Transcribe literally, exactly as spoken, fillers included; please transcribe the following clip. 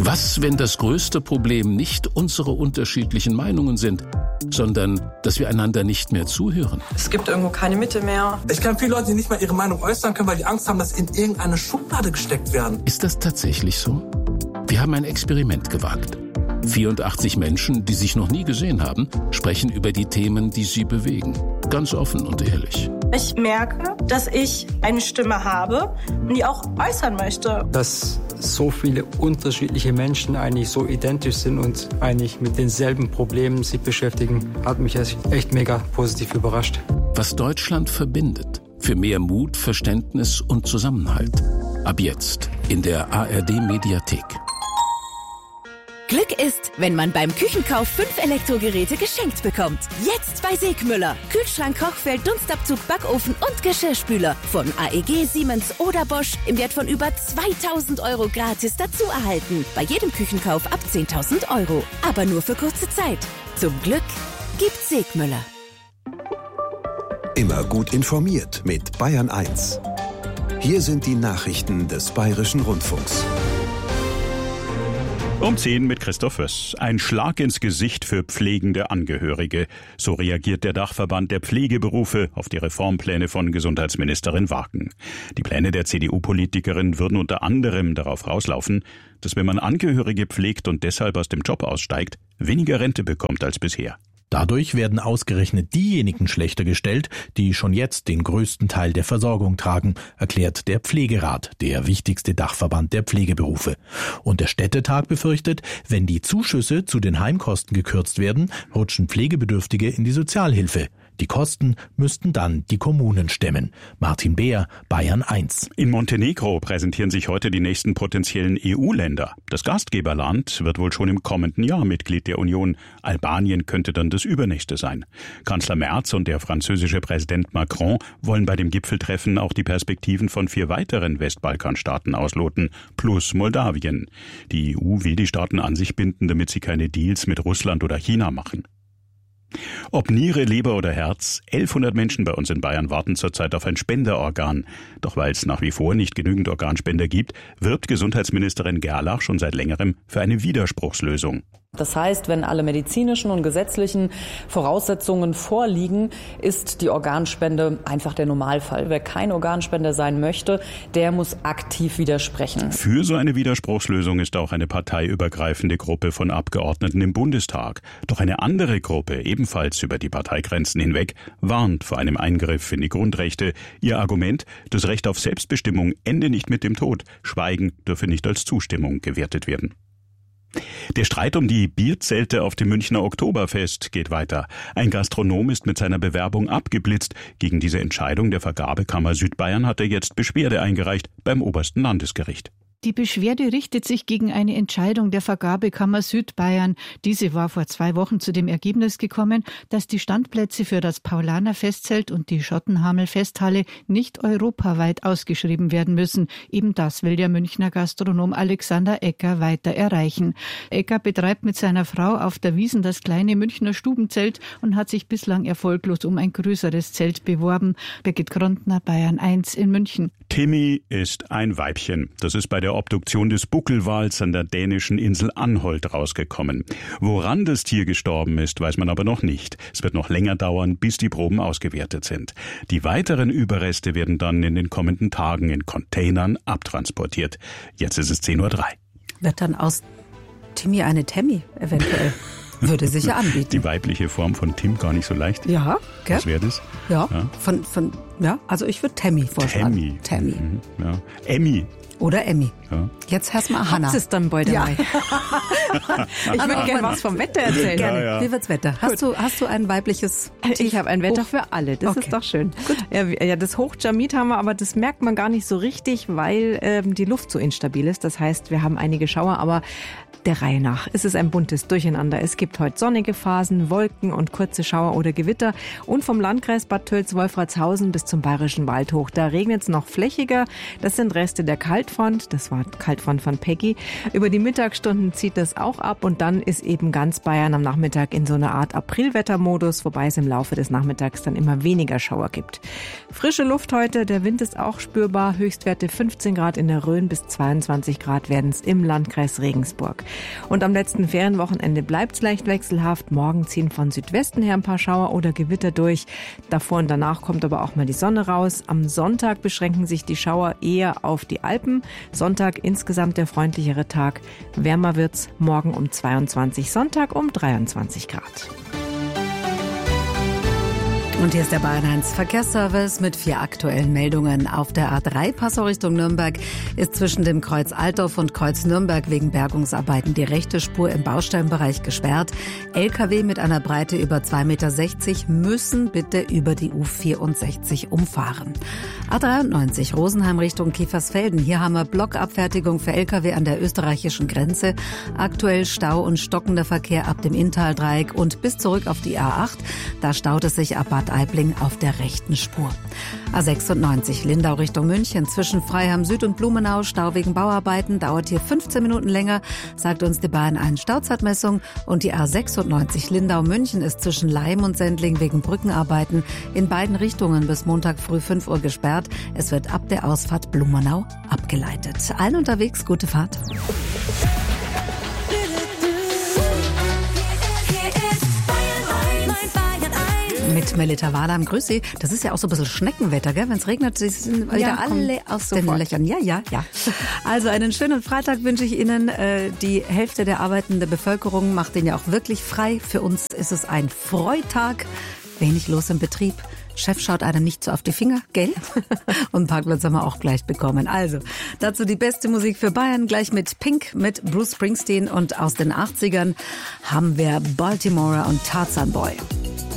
Was, wenn das größte Problem nicht unsere unterschiedlichen Meinungen sind, sondern dass wir einander nicht mehr zuhören? Es gibt irgendwo keine Mitte mehr. Ich kenne viele Leute, die nicht mal ihre Meinung äußern können, weil die Angst haben, dass sie in irgendeine Schublade gesteckt werden. Ist das tatsächlich so? Wir haben ein Experiment gewagt. vierundachtzig Menschen, die sich noch nie gesehen haben, sprechen über die Themen, die sie bewegen. Ganz offen und ehrlich. Ich merke, dass ich eine Stimme habe und die auch äußern möchte. Dass so viele unterschiedliche Menschen eigentlich so identisch sind und eigentlich mit denselben Problemen sich beschäftigen, hat mich echt mega positiv überrascht. Was Deutschland verbindet. Für mehr Mut, Verständnis und Zusammenhalt. Ab jetzt in der A R D-Mediathek. Glück ist, wenn man beim Küchenkauf fünf Elektrogeräte geschenkt bekommt. Jetzt bei Segmüller. Kühlschrank, Kochfeld, Dunstabzug, Backofen und Geschirrspüler. Von A E G, Siemens oder Bosch im Wert von über zweitausend Euro gratis dazu erhalten. Bei jedem Küchenkauf ab zehntausend Euro. Aber nur für kurze Zeit. Zum Glück gibt's Segmüller. Immer gut informiert mit Bayern eins. Hier sind die Nachrichten des Bayerischen Rundfunks. Um zehn mit Christoph Föss. Ein Schlag ins Gesicht für pflegende Angehörige. So reagiert der Dachverband der Pflegeberufe auf die Reformpläne von Gesundheitsministerin Wagen. Die Pläne der C D U-Politikerin würden unter anderem darauf rauslaufen, dass wenn man Angehörige pflegt und deshalb aus dem Job aussteigt, weniger Rente bekommt als bisher. Dadurch werden ausgerechnet diejenigen schlechter gestellt, die schon jetzt den größten Teil der Versorgung tragen, erklärt der Pflegerat, der wichtigste Dachverband der Pflegeberufe. Und der Städtetag befürchtet, wenn die Zuschüsse zu den Heimkosten gekürzt werden, rutschen Pflegebedürftige in die Sozialhilfe. Die Kosten müssten dann die Kommunen stemmen. Martin Beer, Bayern eins. In Montenegro präsentieren sich heute die nächsten potenziellen E U-Länder. Das Gastgeberland wird wohl schon im kommenden Jahr Mitglied der Union. Albanien könnte dann das übernächste sein. Kanzler Merz und der französische Präsident Macron wollen bei dem Gipfeltreffen auch die Perspektiven von vier weiteren Westbalkanstaaten ausloten, plus Moldawien. Die E U will die Staaten an sich binden, damit sie keine Deals mit Russland oder China machen. Ob Niere, Leber oder Herz, elfhundert Menschen bei uns in Bayern warten zurzeit auf ein Spenderorgan. Doch weil es nach wie vor nicht genügend Organspender gibt, wirbt Gesundheitsministerin Gerlach schon seit längerem für eine Widerspruchslösung. Das heißt, wenn alle medizinischen und gesetzlichen Voraussetzungen vorliegen, ist die Organspende einfach der Normalfall. Wer kein Organspender sein möchte, der muss aktiv widersprechen. Für so eine Widerspruchslösung ist auch eine parteiübergreifende Gruppe von Abgeordneten im Bundestag. Doch eine andere Gruppe, ebenfalls über die Parteigrenzen hinweg, warnt vor einem Eingriff in die Grundrechte. Ihr Argument, das Recht auf Selbstbestimmung ende nicht mit dem Tod. Schweigen dürfe nicht als Zustimmung gewertet werden. Der Streit um die Bierzelte auf dem Münchner Oktoberfest geht weiter. Ein Gastronom ist mit seiner Bewerbung abgeblitzt. Gegen diese Entscheidung der Vergabekammer Südbayern hat er jetzt Beschwerde eingereicht beim obersten Landesgericht. Die Beschwerde richtet sich gegen eine Entscheidung der Vergabekammer Südbayern. Diese war vor zwei Wochen zu dem Ergebnis gekommen, dass die Standplätze für das Paulaner Festzelt und die Schottenhamel Festhalle nicht europaweit ausgeschrieben werden müssen. Eben das will der Münchner Gastronom Alexander Ecker weiter erreichen. Ecker betreibt mit seiner Frau auf der Wiesn das kleine Münchner Stubenzelt und hat sich bislang erfolglos um ein größeres Zelt beworben. Birgit Krontner, Bayern eins in München. Timmy ist ein Weibchen. Das ist bei der Obduktion des Buckelwals an der dänischen Insel Anholt rausgekommen. Woran das Tier gestorben ist, weiß man aber noch nicht. Es wird noch länger dauern, bis die Proben ausgewertet sind. Die weiteren Überreste werden dann in den kommenden Tagen in Containern abtransportiert. Jetzt ist es zehn Uhr drei. Wird dann aus Timmy eine Tammy eventuell? Würde sich ja anbieten. Die weibliche Form von Tim gar nicht so leicht. Ja, gell? Was wäre das? Ja, ja, von, von, ja, also ich würde Tammy vorschlagen. Tammy. Tammy. Mhm, ja. Emmy. Oder Emmy. Ja. Jetzt hörst mal Hannah. Was ist dann bei der ja. Mai? Ich würde gerne was vom Wetter erzählen. Gerne. Ja, ja. Wie wird's Wetter? Hast du, hast du ein weibliches Tief? Ich habe ein Wetter für alle. Das okay. ist doch schön. Gut. Ja, ja, das Hochjamid haben wir, aber das merkt man gar nicht so richtig, weil ähm, die Luft so instabil ist. Das heißt, wir haben einige Schauer, aber Der Reihe nach. Es ist ein buntes Durcheinander. Es gibt heute sonnige Phasen, Wolken und kurze Schauer oder Gewitter. Und vom Landkreis Bad Tölz-Wolfratshausen bis zum Bayerischen Wald hoch. Da regnet es noch flächiger. Das sind Reste der Kaltfront. Das war Kaltfront von Peggy. Über die Mittagsstunden zieht das auch ab. Und dann ist eben ganz Bayern am Nachmittag in so einer Art Aprilwettermodus, wobei es im Laufe des Nachmittags dann immer weniger Schauer gibt. Frische Luft heute. Der Wind ist auch spürbar. Höchstwerte fünfzehn Grad in der Rhön bis zweiundzwanzig Grad werden es im Landkreis Regensburg. Und am letzten Ferienwochenende bleibt es leicht wechselhaft. Morgen ziehen von Südwesten her ein paar Schauer oder Gewitter durch. Davor und danach kommt aber auch mal die Sonne raus. Am Sonntag beschränken sich die Schauer eher auf die Alpen. Sonntag insgesamt der freundlichere Tag. Wärmer wird's morgen um zweiundzwanzig, Sonntag um dreiundzwanzig Grad. Und hier ist der Bayern eins Verkehrsservice mit vier aktuellen Meldungen. Auf der A drei Passau Richtung Nürnberg ist zwischen dem Kreuz Altdorf und Kreuz Nürnberg wegen Bergungsarbeiten die rechte Spur im Baustellenbereich gesperrt. L K W mit einer Breite über zwei Meter sechzig müssen bitte über die U vierundsechzig umfahren. A dreiundneunzig Rosenheim Richtung Kiefersfelden. Hier haben wir Blockabfertigung für L K W an der österreichischen Grenze. Aktuell Stau und stockender Verkehr ab dem Inntaldreieck und bis zurück auf die A acht. Da staut es sich ab Bad Aibling auf der rechten Spur. A sechsundneunzig Lindau Richtung München zwischen Freiham Süd und Blumenau. Stau wegen Bauarbeiten dauert hier fünfzehn Minuten länger, sagt uns die Bayern eins Stauzeitmessung. Und die A sechsundneunzig Lindau München ist zwischen Leim und Sendling wegen Brückenarbeiten in beiden Richtungen bis Montag früh fünf Uhr gesperrt. Es wird ab der Ausfahrt Blumenau abgeleitet. Allen unterwegs gute Fahrt. Mit Melita Wadam. Grüß Sie. Das ist ja auch so ein bisschen Schneckenwetter, gell? Wenn es regnet, sie sind wieder ja, alle aus den Löchern. Ja, ja, ja. Also einen schönen Freitag wünsche ich Ihnen. Die Hälfte der arbeitenden Bevölkerung macht den ja auch wirklich frei. Für uns ist es ein Freitag. Wenig los im Betrieb. Chef schaut einem nicht so auf die Finger, gell? Und Parkplatz haben wir auch gleich bekommen. Also, dazu die beste Musik für Bayern, gleich mit Pink, mit Bruce Springsteen. Und aus den achtzigern haben wir Baltimore und Tarzan Boy.